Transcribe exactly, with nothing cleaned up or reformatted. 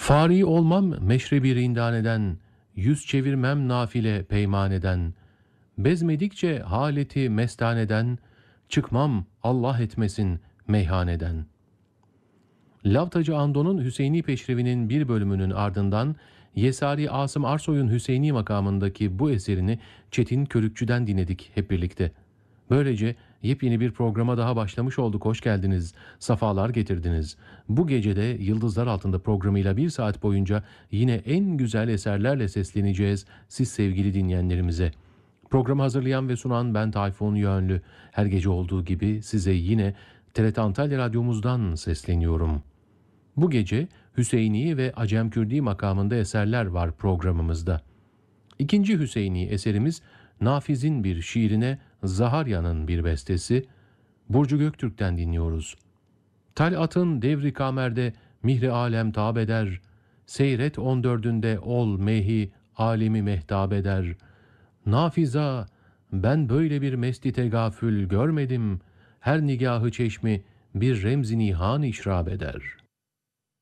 Fari olmam meşrebi rindaneden, yüz çevirmem nafile peymaneden, bezmedikçe haleti mestaneden, çıkmam Allah etmesin meyhaneden. Lavtacı Ando'nun Hüseyini Peşrevi'nin bir bölümünün ardından Yesari Asım Arsoy'un Hüseyini makamındaki bu eserini Çetin Körükçü'den dinledik hep birlikte. Böylece yepyeni bir programa daha başlamış olduk. Hoş geldiniz, safalar getirdiniz. Bu gecede Yıldızlar Altında programıyla bir saat boyunca yine en güzel eserlerle sesleneceğiz siz sevgili dinleyenlerimize. Programı hazırlayan ve sunan ben Tayfun Yönlü. Her gece olduğu gibi size yine T R T Antalya Radyomuzdan sesleniyorum. Bu gece Hüseyini ve Acem Kürdi makamında eserler var programımızda. İkinci Hüseyini eserimiz Nafiz'in bir şiirine Zaharya'nın bir bestesi. Burcu Göktürk'ten dinliyoruz. Talat'ın devri kamerde mihri alem tab eder, seyret on dördünde ol mehi alemi mehtab eder. Nafiza, ben böyle bir mesti tegafül görmedim, her nigahı çeşmi bir remzi nihan işrab eder.''